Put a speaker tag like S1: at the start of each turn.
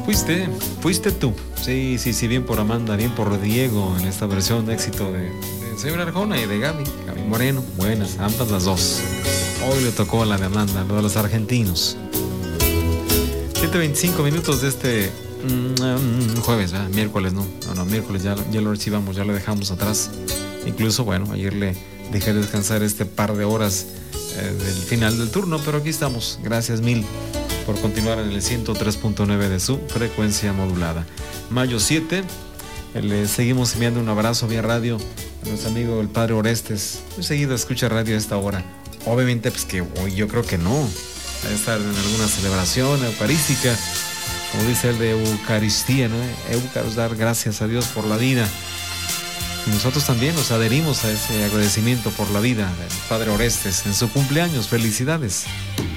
S1: Fuiste tú. Sí, bien por Amanda, bien por Diego en esta versión de éxito de señor Arjona y de Gaby Moreno. Buenas, ambas las dos. Hoy le tocó a la de Amanda, lo de los argentinos. 7:25 minutos de este jueves, ¿verdad? Miércoles, no, miércoles ya lo recibamos, ya lo dejamos atrás. Incluso, bueno, ayer le dejé descansar este par de horas del final del turno, pero aquí estamos. Gracias mil por continuar en el 103.9 de su frecuencia modulada. Mayo 7, le seguimos enviando un abrazo vía radio a nuestro amigo el padre Orestes. Muy seguido escucha radio a esta hora. Obviamente, pues que hoy yo creo que no. Va a estar en alguna celebración eucarística, como dice el de Eucaristía, ¿no? Eucaros, dar gracias a Dios por la vida. Y nosotros también nos adherimos a ese agradecimiento por la vida del padre Orestes en su cumpleaños. Felicidades.